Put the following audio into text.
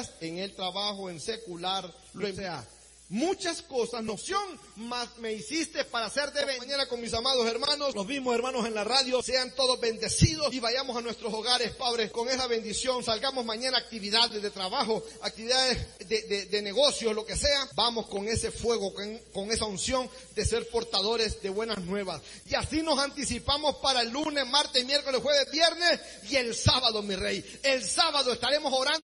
vayas en el trabajo, en secular, lo sea. Muchas cosas, noción, más me hiciste para ser de mañana con mis amados hermanos, los mismos hermanos en la radio, sean todos bendecidos y vayamos a nuestros hogares, Padre, con esa bendición. Salgamos mañana a actividades de trabajo, actividades de negocios, lo que sea. Vamos con ese fuego, con esa unción de ser portadores de buenas nuevas. Y así nos anticipamos para el lunes, martes, miércoles, jueves, viernes y el sábado, mi Rey. El sábado estaremos orando.